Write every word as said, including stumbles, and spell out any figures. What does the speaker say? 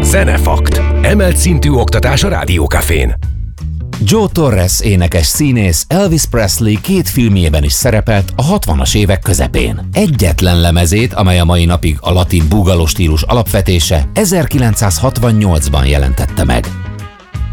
Zenefakt. Emelt szintű oktatás a Rádiókafén. Joe Torres énekes színész Elvis Presley két filmjében is szerepelt a hatvanas évek közepén. Egyetlen lemezét, amely a mai napig a latin búgaló stílus alapvetése, ezerkilencszázhatvannyolcban jelentette meg.